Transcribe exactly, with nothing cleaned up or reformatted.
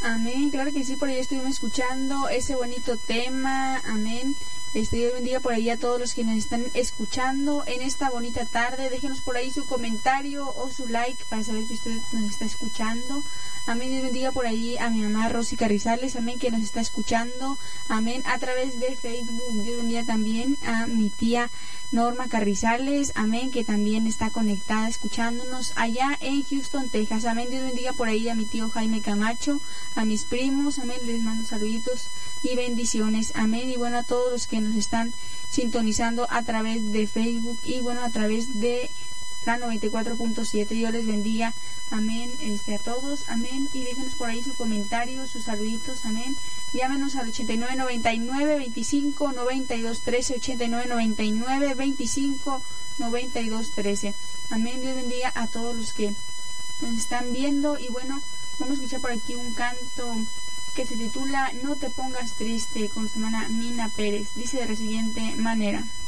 Amén, claro que sí, por ahí estuvimos escuchando ese bonito tema, amén. Este, Dios bendiga por ahí a todos los que nos están escuchando en esta bonita tarde. Déjenos por ahí su comentario o su like para saber que usted nos está escuchando. Amén, Dios bendiga por ahí a mi mamá Rosy Carrizales, amén, que nos está escuchando, amén, a través de Facebook. Dios bendiga también a mi tía Norma Carrizales, amén, que también está conectada escuchándonos allá en Houston, Texas. Amén, Dios bendiga por ahí a mi tío Jaime Camacho, a mis primos, amén, les mando saluditos y bendiciones, amén. Y bueno, a todos los que nos están sintonizando a través de Facebook y bueno, a través de la noventa y cuatro punto siete, Dios les bendiga, amén, este, a todos, amén, y déjenos por ahí su comentario, sus saluditos, amén. Llámenos al ochenta y nueve noventa y nueve veinticinco noventa y dos trece, ochenta y nueve noventa y nueve veinticinco noventa y dos trece, amén. Dios bendiga a todos los que nos están viendo. Y bueno, vamos a escuchar por aquí un canto que se titula No te pongas triste, con su hermana Mina Pérez. Dice de la siguiente manera: